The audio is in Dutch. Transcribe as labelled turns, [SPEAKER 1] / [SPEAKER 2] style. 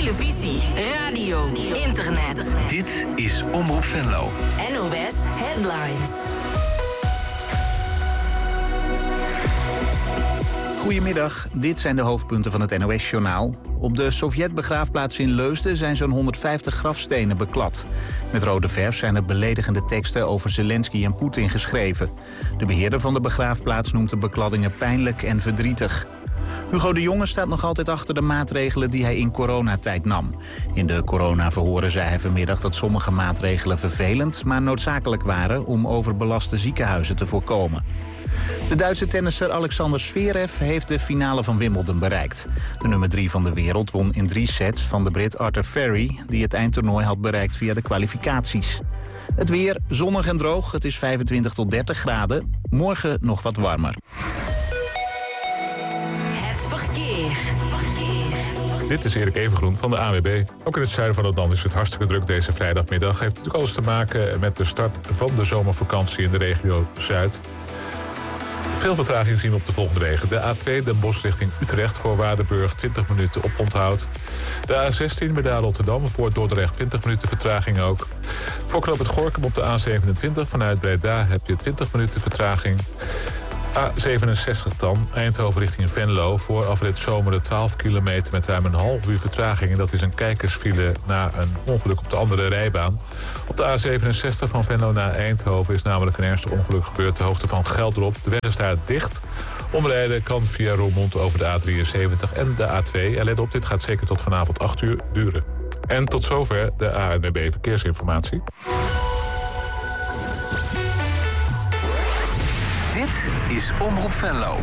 [SPEAKER 1] televisie, radio, internet.
[SPEAKER 2] Dit is Omroep Venlo.
[SPEAKER 1] NOS Headlines.
[SPEAKER 3] Goedemiddag, dit zijn de hoofdpunten van het NOS-journaal. Op de Sovjet-begraafplaats in Leusden zijn zo'n 150 grafstenen beklad. Met rode verf zijn er beledigende teksten over Zelensky en Poetin geschreven. De beheerder van de begraafplaats noemt de bekladdingen pijnlijk en verdrietig. Hugo de Jonge staat nog altijd achter de maatregelen die hij in coronatijd nam. In de coronaverhoren zei hij vanmiddag dat sommige maatregelen vervelend, maar noodzakelijk waren om overbelaste ziekenhuizen te voorkomen. De Duitse tennisser Alexander Zverev heeft de finale van Wimbledon bereikt. De nummer 3 van de wereld won in 3 sets van de Brit Arthur Ferry, die het eindtoernooi had bereikt via de kwalificaties. Het weer zonnig en droog, het is 25 tot 30 graden. Morgen nog wat warmer.
[SPEAKER 1] Het verkeer.
[SPEAKER 4] Dit is Erik Evengroen van de ANWB. Ook in het zuiden van het land is het hartstikke druk deze vrijdagmiddag. Heeft natuurlijk alles te maken met de start van de zomervakantie in de regio Zuid. Veel vertraging zien we op de volgende wegen. De A2 Den Bosch richting Utrecht voor Waardenburg 20 minuten oponthoud. De A16 Breda Rotterdam voor Dordrecht 20 minuten vertraging ook. Voor knooppunt Gorinchem op de A27 vanuit Breda heb je 20 minuten vertraging. A67 dan, Eindhoven richting Venlo. Voor afrit Zomeren 12 kilometer met ruim een half uur vertraging. En dat is een kijkersfile na een ongeluk op de andere rijbaan. Op de A67 van Venlo naar Eindhoven is namelijk een ernstig ongeluk gebeurd. De hoogte van Geldrop. De weg is daar dicht. Omrijden kan via Roermond over de A73 en de A2. En let op, dit gaat zeker tot vanavond 8 uur duren. En tot zover de ANWB Verkeersinformatie.
[SPEAKER 2] Dit is Omroep Venlo.